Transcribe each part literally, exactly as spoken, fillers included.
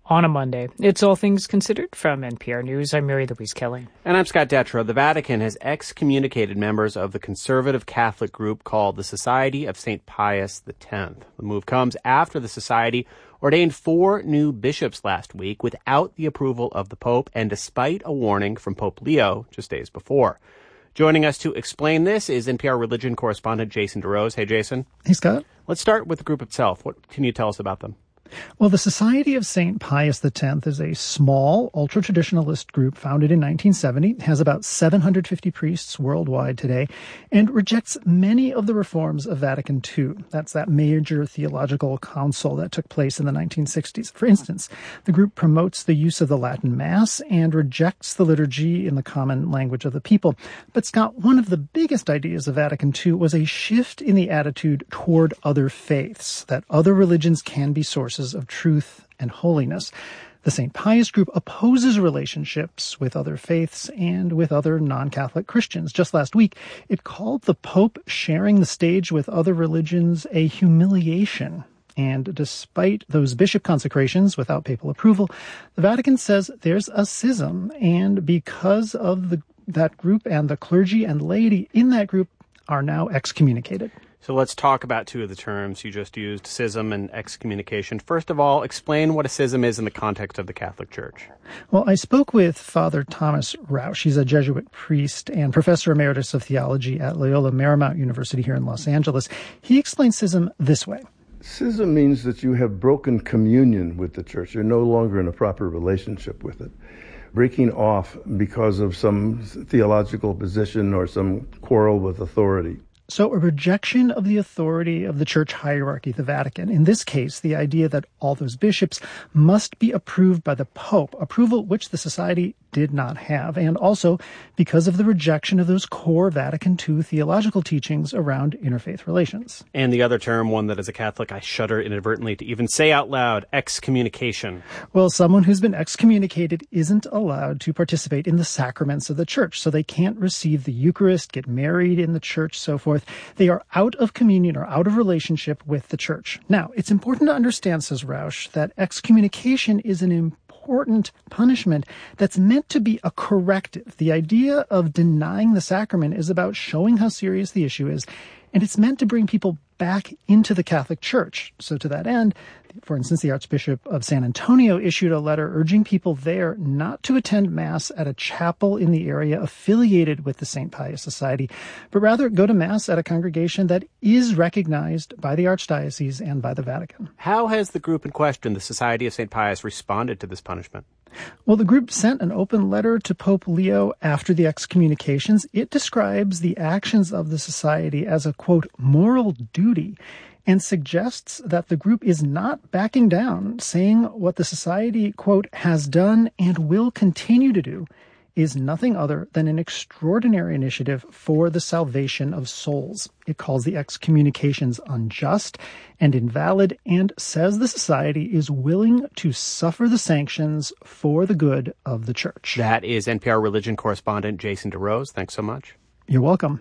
on a Monday. It's All Things Considered from N P R News. I'm Mary Louise Kelly. And I'm Scott Detrow. The Vatican has excommunicated members of the conservative Catholic group called the Society of Saint Pius X. The move comes after the society ordained four new bishops last week without the approval of the Pope and despite a warning from Pope Leo just days before. Joining us to explain this is N P R religion correspondent Jason DeRose. Hey, Jason. Hey, Scott. Let's start with the group itself. What can you tell us about them? Well, the Society of Saint Pius X is a small, ultra-traditionalist group founded in nineteen seventy, has about seven hundred fifty priests worldwide today, and rejects many of the reforms of Vatican Two. That's that major theological council that took place in the nineteen sixties. For instance, the group promotes the use of the Latin Mass and rejects the liturgy in the common language of the people. But, Scott, one of the biggest ideas of Vatican Two was a shift in the attitude toward other faiths, that other religions can be sources of truth and holiness. The Saint Pius group opposes relationships with other faiths and with other non-Catholic Christians. Just last week, it called the Pope sharing the stage with other religions a humiliation. And despite those bishop consecrations without papal approval, the Vatican says there's a schism, and because of the, that group and the clergy and laity in that group are now excommunicated. So let's talk about two of the terms you just used, schism and excommunication. First of all, explain what a schism is in the context of the Catholic Church. Well, I spoke with Father Thomas Rausch. He's a Jesuit priest and professor emeritus of theology at Loyola Marymount University here in Los Angeles. He explains schism this way. Schism means that you have broken communion with the church. You're no longer in a proper relationship with it. Breaking off because of some theological position or some quarrel with authority. So a rejection of the authority of the church hierarchy, the Vatican. In this case, the idea that all those bishops must be approved by the Pope, approval which the society did not have, and also because of the rejection of those core Vatican Two theological teachings around interfaith relations. And the other term, one that as a Catholic I shudder inadvertently to even say out loud, excommunication. Well, someone who's been excommunicated isn't allowed to participate in the sacraments of the church, so they can't receive the Eucharist, get married in the church, so forth. They are out of communion or out of relationship with the church. Now, it's important to understand, says Rausch, that excommunication is an important punishment that's meant to be a corrective. The idea of denying the sacrament is about showing how serious the issue is, and it's meant to bring people back into the Catholic Church. So to that end, for instance, the Archbishop of San Antonio issued a letter urging people there not to attend Mass at a chapel in the area affiliated with the Saint Pius Society, but rather go to Mass at a congregation that is recognized by the Archdiocese and by the Vatican. How has the group in question, the Society of Saint Pius, responded to this punishment? Well, the group sent an open letter to Pope Leo after the excommunications. It describes the actions of the society as a, quote, moral duty, and suggests that the group is not backing down, saying what the society, quote, has done and will continue to do is nothing other than an extraordinary initiative for the salvation of souls. It calls the excommunications unjust and invalid and says the society is willing to suffer the sanctions for the good of the church. That is N P R religion correspondent Jason DeRose. Thanks so much. You're welcome.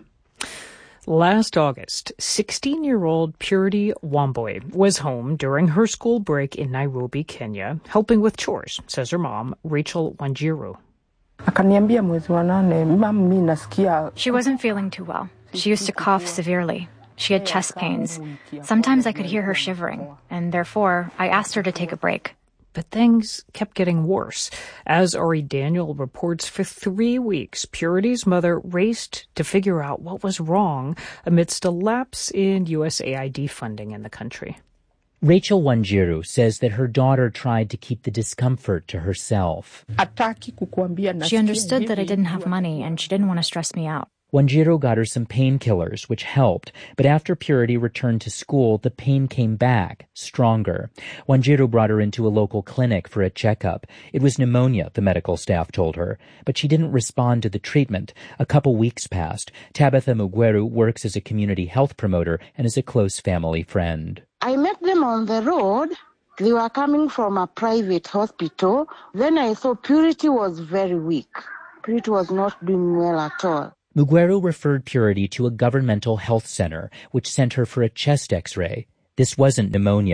Last August, sixteen-year-old Purity Wambui was home during her school break in Nairobi, Kenya, helping with chores, says her mom, Rachel Wanjiru. She wasn't feeling too well. She used to cough severely. She had chest pains. Sometimes I could hear her shivering, and therefore I asked her to take a break. But things kept getting worse. As Ari Daniel reports, for three weeks, Purity's mother raced to figure out what was wrong amidst a lapse in U S A I D funding in the country. Rachel Wanjiru says that her daughter tried to keep the discomfort to herself. She understood that I didn't have money and she didn't want to stress me out. Wanjiru got her some painkillers, which helped, but after Purity returned to school, the pain came back, stronger. Wanjiru brought her into a local clinic for a checkup. It was pneumonia, the medical staff told her, but she didn't respond to the treatment. A couple weeks passed. Tabitha Mugweru works as a community health promoter and is a close family friend. I met them on the road. They were coming from a private hospital. Then I saw Purity was very weak. Purity was not doing well at all. Mugweru referred Purity to a governmental health center, which sent her for a chest x-ray. This wasn't pneumonia.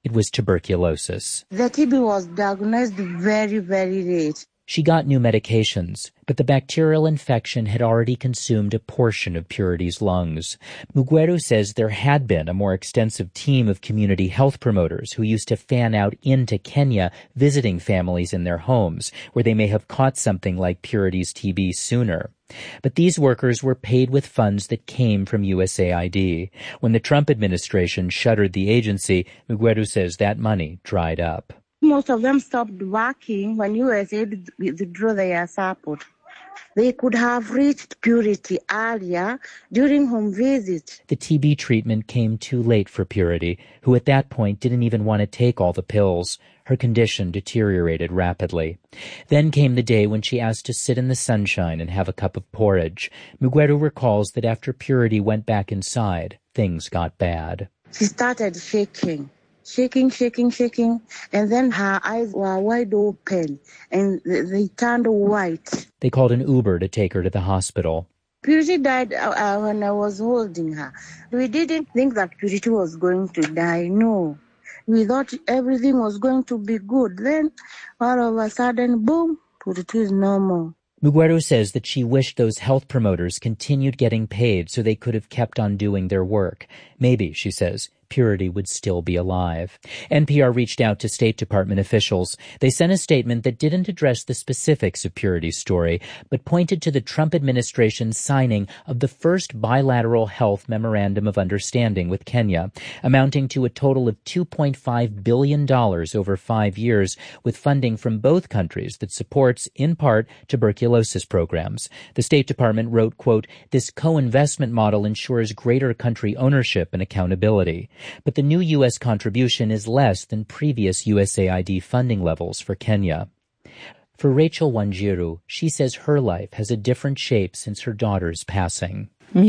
It was tuberculosis. The T B was diagnosed very, very late. She got new medications, but the bacterial infection had already consumed a portion of Purity's lungs. Muguero says there had been a more extensive team of community health promoters who used to fan out into Kenya, visiting families in their homes, where they may have caught something like Purity's T B sooner. But these workers were paid with funds that came from U S A I D. When the Trump administration shuttered the agency, Muguero says that money dried up. Most of them stopped working when U S A I D withdrew their support. They could have reached Purity earlier during home visits. The T B treatment came too late for Purity, who at that point didn't even want to take all the pills. Her condition deteriorated rapidly. Then came the day when she asked to sit in the sunshine and have a cup of porridge. Muguero recalls that after Purity went back inside, things got bad. She started shaking. Shaking, shaking, shaking, and then her eyes were wide open, and they turned white. They called an Uber to take her to the hospital. Purity died uh, when I was holding her. We didn't think that Purity was going to die, no. We thought everything was going to be good. Then, all of a sudden, boom, Purity is no more. Muguero says that she wished those health promoters continued getting paid so they could have kept on doing their work. Maybe, she says, Purity would still be alive. N P R reached out to State Department officials. They sent a statement that didn't address the specifics of Purity's story, but pointed to the Trump administration's signing of the first bilateral health memorandum of understanding with Kenya, amounting to a total of two point five billion dollars over five years, with funding from both countries that supports, in part, tuberculosis programs. The State Department wrote, quote, "This co-investment model ensures greater country ownership and accountability." But the new U S contribution is less than previous U S A I D funding levels for Kenya. For Rachel Wanjiru, she says her life has a different shape since her daughter's passing.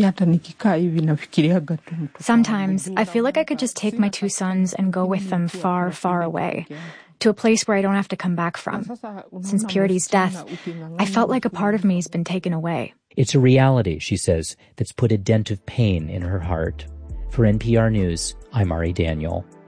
Sometimes I feel like I could just take my two sons and go with them far, far away, to a place where I don't have to come back from. Since Purity's death, I felt like a part of me has been taken away. It's a reality, she says, that's put a dent of pain in her heart. For N P R News, I'm Ari Daniel.